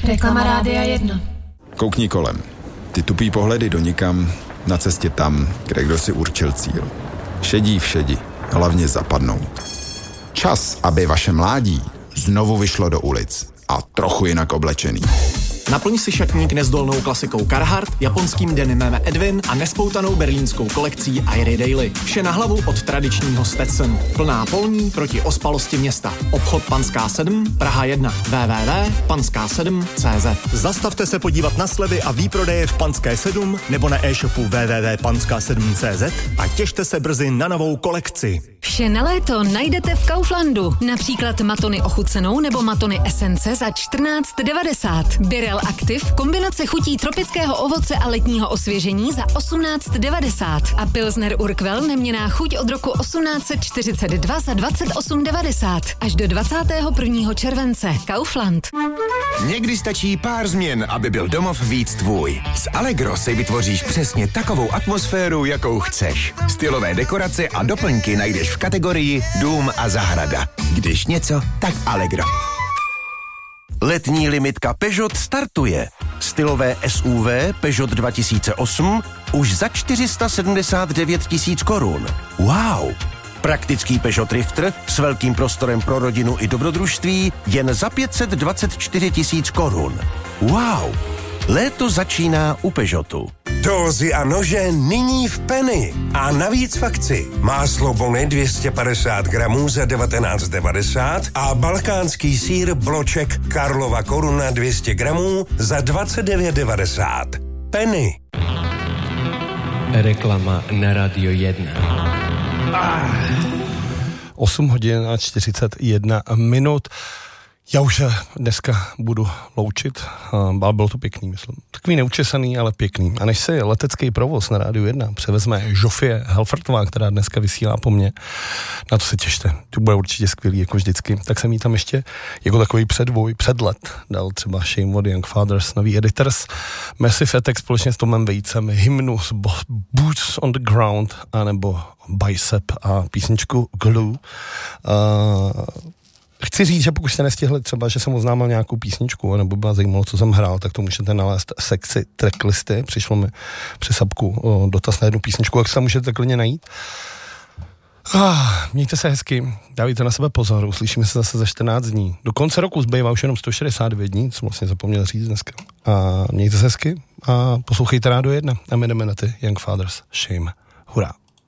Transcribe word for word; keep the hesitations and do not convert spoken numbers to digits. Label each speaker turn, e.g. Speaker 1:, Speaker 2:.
Speaker 1: Reklama Rádia jedna.
Speaker 2: Koukni kolem. Ty tupý pohledy do nikam, na cestě tam, kde kdo si určil cíl. Šedí všedi, hlavně zapadnout. Čas, aby vaše mládí znovu vyšlo do ulic a trochu jinak oblečený.
Speaker 3: Naplň si šatník nezdolnou klasikou Carhartt, japonským denimem Edwin a nespoutanou berlínskou kolekcí Airy Daily. Vše na hlavu od tradičního Stetson. Plná polní proti ospalosti města. Obchod Panská sedm, Praha jedna. w w w tečka panská sedm tečka cé zet.
Speaker 4: Zastavte se podívat na slevy a výprodeje v Panské sedm nebo na e-shopu w w w tečka panská sedm tečka cé zet a těšte se brzy na novou kolekci.
Speaker 5: Vše na léto najdete v Kauflandu. Například matony ochucenou nebo matony esence za čtrnáct devadesát. Birel Active, kombinace chutí tropického ovoce a letního osvěžení za osmnáct devadesát. A Pilsner Urquell neměnná chuť od roku osmnáct set čtyřicet dva za dvacet osm devadesát. Až do dvacátého prvního července. Kaufland.
Speaker 6: Někdy stačí pár změn, aby byl domov víc tvůj. S Allegro si vytvoříš přesně takovou atmosféru, jakou chceš. Stylové dekorace a doplňky najdeš v kategorii Dům a zahrada. Když něco, tak Allegro. Letní limitka Peugeot startuje. Stylové S U V Peugeot dva tisíce osm už za čtyři sta sedmdesát devět tisíc korun. Wow! Praktický Peugeot Drifter s velkým prostorem pro rodinu i dobrodružství jen za pět set dvacet čtyři tisíc korun. Wow! Léto začíná u Peugeotu.
Speaker 7: Dózy a nože nyní v Penny. A navíc v akci. Máslo Bony dvě stě padesát gramů za devatenáct devadesát a balkánský sýr Bloček Karlova Koruna dvě stě gramů za dvacet devět devadesát. Penny.
Speaker 8: Reklama na Radio jedna.
Speaker 9: osm hodin a čtyřicet jedna minut. Já už se dneska budu loučit, ale bylo to pěkný, myslím. Takový neučesaný, ale pěkný. A než se letecký provoz na Rádiu jedna převezme Žofie Helfertová, která dneska vysílá po mně, na to se těšte, to bude určitě skvělý, jako vždycky. Tak jsem jí tam ještě jako takový předvoj, předlet dal třeba Shame od Young Fathers, nový Editors, Massive Attack společně s Tomem Vejcem, Hymnus, Boots on the Ground, anebo Bicep a písničku Glue. Uh, Chci říct, že pokud jste nestihli třeba, že jsem oznámil nějakou písničku, nebo byla zajímalo, co jsem hrál, tak to můžete nalézt sekci tracklisty. Přišlo mi přes apku o, dotaz na jednu písničku, jak se tam můžete klidně najít. Ah, mějte se hezky, dávejte na sebe pozor, uslyšíme se zase za čtrnáct dní. Do konce roku zbývá už jenom sto šedesát devět dní, co vlastně zapomněl říct dneska. A mějte se hezky a poslouchejte Rádio jedna a my jdeme na ty Young Fathers. Shame. Hurá.